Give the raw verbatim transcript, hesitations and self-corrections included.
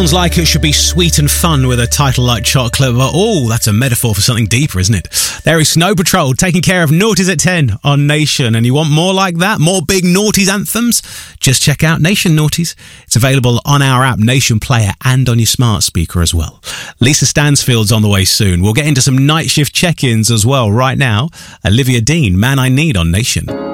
Sounds like it should be sweet and fun with a title like Chocolate, but oh, that's a metaphor for something deeper, isn't it? There is Snow Patrol taking care of Naughties at ten on Nation, and you want more like that? More big Naughties anthems? Just check out Nation Naughties. It's available on our app, Nation Player, and on your smart speaker as well. Lisa Stansfield's on the way soon. We'll get into some night shift check-ins as well right now. Olivia Dean, Man I Need on Nation.